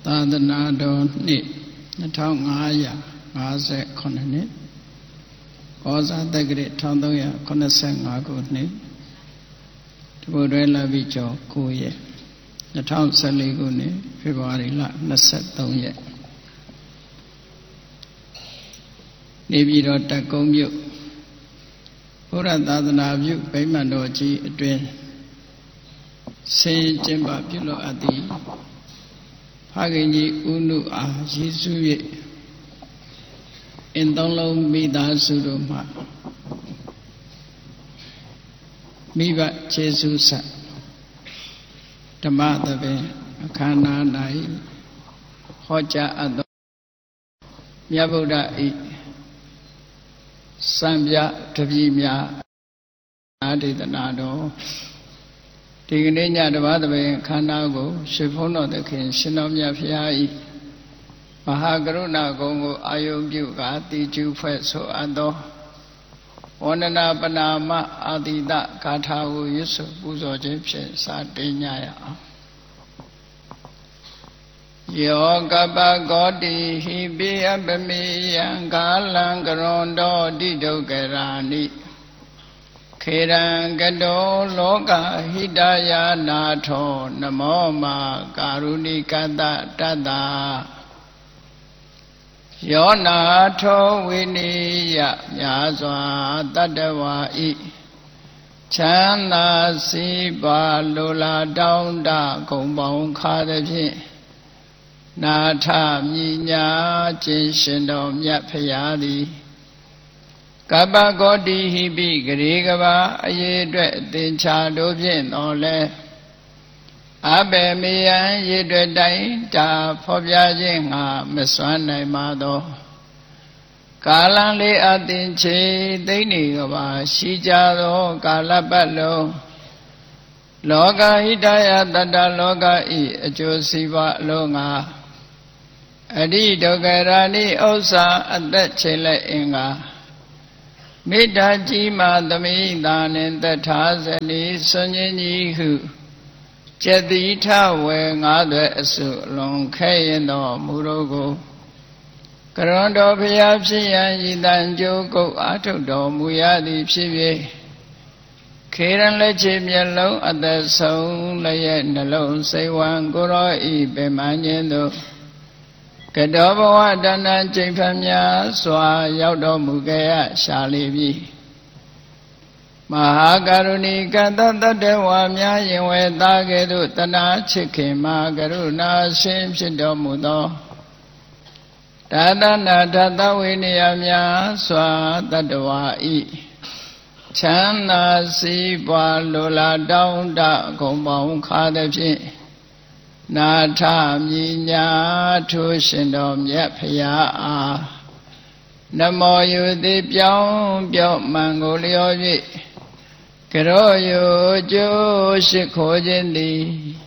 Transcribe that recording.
သာသနာတော်နှစ်2559နှစ်ဩဇာတက္ကရာ1385ခုနှစ်ဒီဘုရားလပိကျော်9ရက်2014ခုနှစ်ဖေဖော်ဝါရီလ23ရက်နေပြည်တော်တပ်ကုန်းမြို့ဘုရားသာသနာပြုဗိမာန်တော်ကြီးအတွင်ဆင်ကျင်းပပြုလုပ်အပ်သည်ဖခင်ကြီးဦးနုအားရည်စူး၍အင်သုံးလုံးမိသားစုတို့မှမိဘခြေဆုဆက်ဓမ္မသဘင်အခမ်းအနား၌ဟောကြားအပ်သောမြတ်ဗုဒ္ဓ၏စံပြတပည့်များအာဒေသနာတော်ဒီကနေ့ညဓမ္မသဘင်ခန္ဓာကိုရွှေဘုန်းတော်သခင်ရှင်တော်မြတ်ဖရာ၏မဟာကရုဏာဂုဏ်ကိုအာယုံပြုကာတိကျူဖွဲ့ဆိုအပ်သောဝန္ဒနာပနာမအာတိတဂါထာကိုရွတ်ဆိုပူဇော်ခြင်းဖြင့်စတင်ကြရအောင်ယောကပကောတိဟိပိယပမေယံကာလံကရွန်တောတိဒုက္ခရာနိခေရံကတောလောကဟိတယာနာထောနမောမာကာရုဏိကတတတ္တာယောနာထောဝိနိယမြာစွာတတ္တဝါဤချမ်းသာစီပါလိုလားတောင်းတဂုံပေါင်းခါသည်ဖြင့်နာထမြညာခြင်းရှင်တော်မြတ်ဖရာသည်ကပ္ပဂေါတိဟိပိဂရေကဘာအရေးအတွက်အသင်္ချာတို့ဖြင့်တော်လဲအဘေမေယံရေအတွက်တိုင်းတာဖော်ပြခြင်းငါမစွမ်းနိုင်ပါသောကာလံလေးအသင်္ချေသိနေကဘာရှိကြသောကာလပတ်လုံးလောကဟိတယတတ္တလောကဤအကျိုးစီးပွားအလုံးငါအရိဒုက္ခရာနိဥစ္စာအသက်ချိန်လက်အင်္ဂါမေတ္တာကြီးမှသမိသာနှင့်တထာဇနီဆွန်ခြင်းကြီးဟုကျက်တိထဝေငါးသွဲအစုအလွန်ခဲရင်တော်မူတော်ကိုကရွန်တော်ဖျားဖြစ်ရန်ဤတန်ကြိုးကုတ်အားထုတ်တော်မူရသည်ဖြစ်၍ခေရန်လက်ချေမျက်လုံးအသက်ဆုံးလည်းရဲ့နှလုံးစိတ်ဝံကိုရောဤပင်မခြင်းသို့ကတောဘဝတဏ္ဍကျိန်ဖန်များစွာရောက်တော်မူခဲ့ရရှာလိပြီမဟာကရုဏီကတတ္တဝါများယင်ဝဲသားကဲ့သို့တနာချစ်ခင်မှာကရုဏာရှင်ဖြစ်တော်မူသောဒါသနာဓတဝိနည်းများစွာတတ္တဝါဤချမ်းသာစီးပွားလိုလားတောင်းတဂုံပေါင်းခါသည်ဖြင့်နာထမြညာထိုးရှင်တော်မြတ်ဖရာအားနမောယုတိပြောင်းပြော့မှန်ကိုလျော်၍ကရောယုကျိုးရှိခိုးခြင်းသည်